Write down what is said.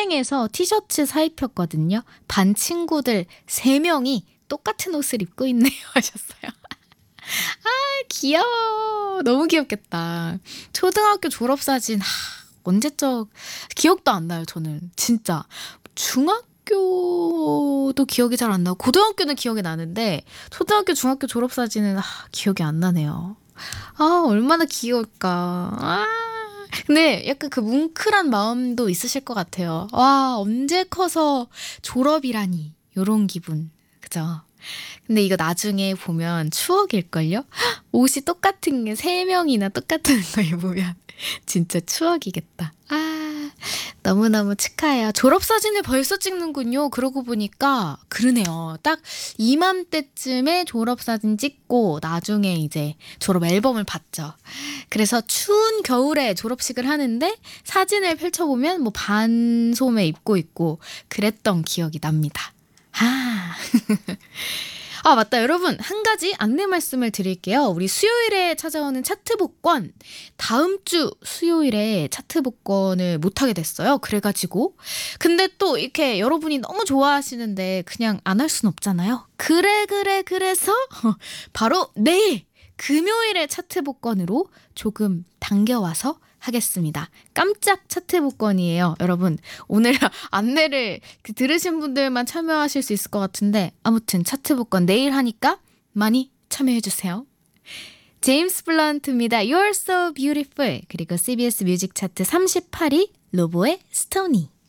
은행에서 티셔츠 사입혔거든요. 반 친구들 3명이 똑같은 옷을 입고 있네요 하셨어요. 귀여워. 너무 귀엽겠다. 초등학교 졸업사진 언제적 기억도 안 나요. 저는 진짜 중학교도 기억이 잘 안 나고 고등학교는 기억이 나는데 초등학교 중학교 졸업사진은 기억이 안 나네요. 얼마나 귀여울까. 근데 약간 그 뭉클한 마음도 있으실 것 같아요. 와, 언제 커서 졸업이라니 요런 기분. 그죠? 근데 이거 나중에 보면 추억일걸요? 옷이 똑같은 게 3명이나 똑같은 거 입으면 진짜 추억이겠다. 너무너무 축하해요. 졸업사진을 벌써 찍는군요. 그러고 보니까 그러네요. 딱 이맘때쯤에 졸업사진 찍고 나중에 이제 졸업 앨범을 봤죠. 그래서 추운 겨울에 졸업식을 하는데 사진을 펼쳐보면 뭐 반소매 입고 있고 그랬던 기억이 납니다. 맞다. 여러분, 한 가지 안내 말씀을 드릴게요. 우리 수요일에 찾아오는 차트 복권, 다음 주 수요일에 차트 복권을 못하게 됐어요. 그래가지고. 근데 또 이렇게 여러분이 너무 좋아하시는데 그냥 안 할 순 없잖아요. 그래서 바로 내일 금요일에 차트 복권으로 조금 당겨와서 하겠습니다. 깜짝 차트 복권이에요. 여러분, 오늘 안내를 들으신 분들만 참여하실 수 있을 것 같은데 아무튼 차트 복권 내일 하니까 많이 참여해주세요. 제임스 블런트입니다. You're so beautiful. 그리고 CBS 뮤직 차트 38위 로보의 스토니.